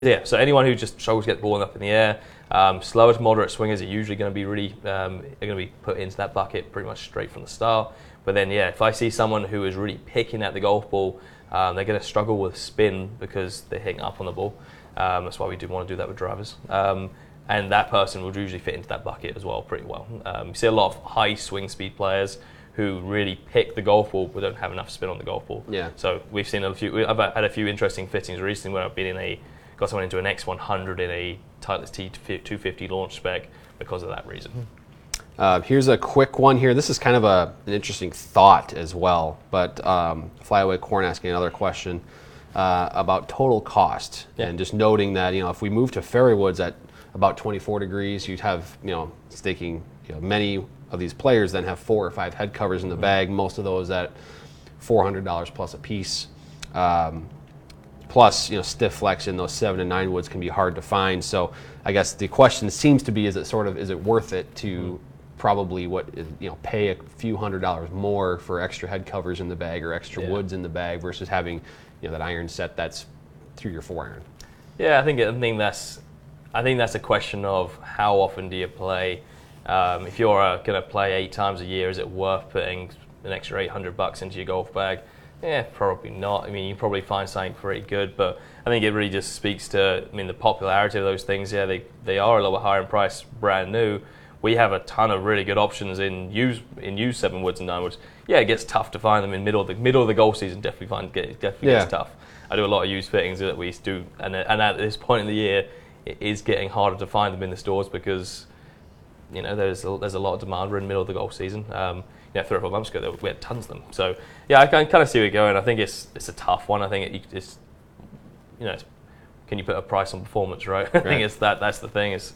Yeah, so anyone who just struggles to get the ball up in the air, slower to moderate swingers are usually going to be really are going to be put into that bucket pretty much straight from the start. But then, yeah, if I see someone who is really picking at the golf ball, they're going to struggle with spin because they're hitting up on the ball. That's why we do want to do that with drivers. And that person will usually fit into that bucket as well pretty well. You see a lot of high swing speed players who really pick the golf ball but don't have enough spin on the golf ball. Yeah. So we've seen I've had a few interesting fittings recently where I've been got someone into an X100 in a Titleist T250 launch spec because of that reason. Here's a quick one here. This is kind of an interesting thought as well, but Flyaway Corn asking another question about total cost, and just noting that if we move to fairway woods at about 24 degrees, you'd have staking many of these players then have 4 or 5 head covers in the bag, most of those at $400 plus a piece. Plus, stiff flex in those 7 and 9 woods can be hard to find. So I guess the question seems to be, is it worth it to probably pay a few $100s more for extra head covers in the bag or extra woods in the bag versus having that iron set that's through your 4-iron? Yeah, I think that's a question of how often do you play. If you're going to play 8 times a year, is it worth putting an extra $800 into your golf bag? Yeah, probably not. I mean, you probably find something pretty good, but I think it really just speaks to, the popularity of those things. Yeah, they are a little bit higher in price, brand new. We have a ton of really good options in used 7 woods and 9 woods. Yeah, it gets tough to find them in middle of the golf season. Definitely gets tough. I do a lot of used fittings that we do, and at this point in the year, it is getting harder to find them in the stores because there's a lot of demand. We're in the middle of the golf season. 3 or 4 months ago, we had tons of them. So yeah, I can kind of see where you're going. I think it's a tough one. I think it's can you put a price on performance, right? I think it's that's the thing. If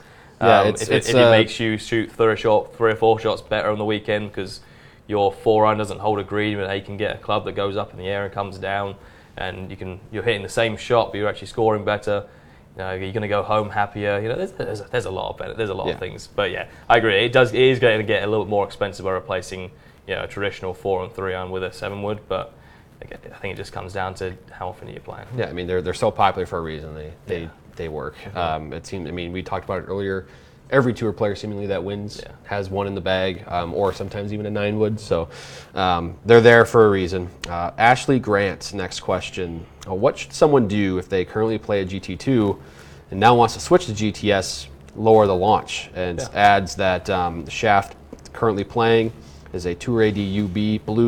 it makes you shoot 3 or 4 shots better on the weekend because your 4-iron doesn't hold a green, but you can get a club that goes up in the air and comes down, and you're hitting the same shot, but you're actually scoring better. You're going to go home happier. There's a lot of benefit. There's a lot of things. But yeah, I agree. It is going to get a little bit more expensive by replacing a traditional 4 and 3-iron with a 7 wood. But again, I think it just comes down to how often are you playing. Yeah, they're so popular for a reason. They work. It seems. We talked about it earlier. Every tour player seemingly that wins has one in the bag, or sometimes even a 9 wood. So they're there for a reason. Ashley Grant's next question: what should someone do if they currently play a GT2 and now wants to switch to GTS, lower the launch? And adds that the shaft currently playing is a Tour AD UB Blue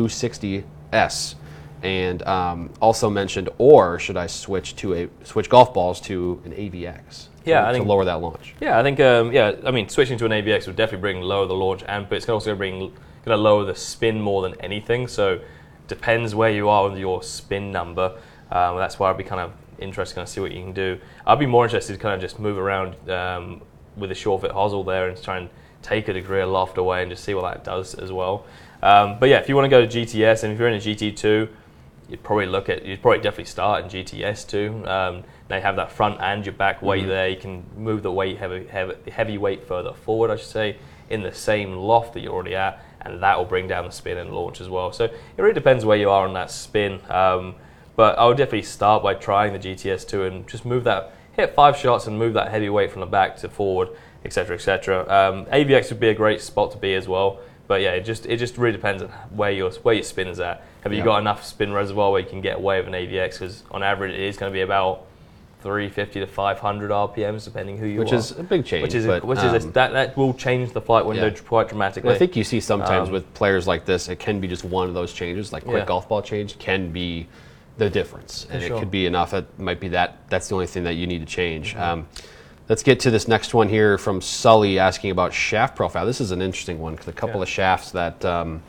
60S, and also mentioned, or should I switch golf balls to an AVX? To lower that launch. Yeah, I think switching to an AVX would definitely lower the launch, but it's also going to lower the spin more than anything. So depends where you are with your spin number. That's why I'd be kind of interested to kind of see what you can do. I'd be more interested to kind of just move around with a short fit hosel there and try and take a degree of loft away and just see what that does as well. But yeah, if you want to go to GTS, and if you're in a GT2, you'd probably definitely start in GTS too. They have that front and your back weight there. You can move the weight, heavy weight further forward, I should say, in the same loft that you're already at, and that will bring down the spin and launch as well. So it really depends where you are on that spin. But I would definitely start by trying the GTS2 and just hit 5 shots and move that heavy weight from the back to forward, etc., etc. AVX would be a great spot to be as well. But yeah, it just really depends on where your spin is at. Have you got enough spin reservoir where you can get away with an AVX? Because on average, it is going to be about 350 to 500 RPMs, depending who you are. Which is a big change. That will change the flight window quite dramatically. I think you see sometimes with players like this, it can be just one of those changes, like quick golf ball change can be the difference, and it could be enough. It might be that's the only thing that you need to change. Let's get to this next one here from Sully asking about shaft profile. This is an interesting one because a couple of shafts that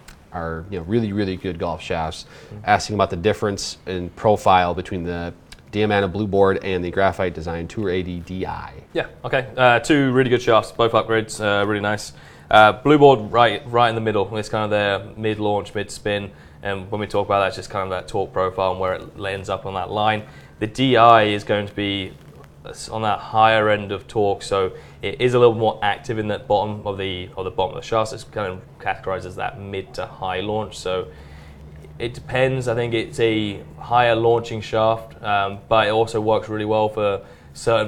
are really, really good golf shafts. Asking about the difference in profile between the Diamana Blue Board and the Graphite Design Tour AD DI. Yeah, okay. 2 really good shafts, both upgrades, really nice. Blue Board right in the middle. It's kind of their mid-launch, mid-spin. And when we talk about that, it's just kind of that torque profile and where it ends up on that line. The DI is going to be on that higher end of torque, so it is a little more active in that bottom of the bottom of the shaft. So it's kind of categorized as that mid to high launch. So it depends. I think it's a higher launching shaft, but it also works really well for certain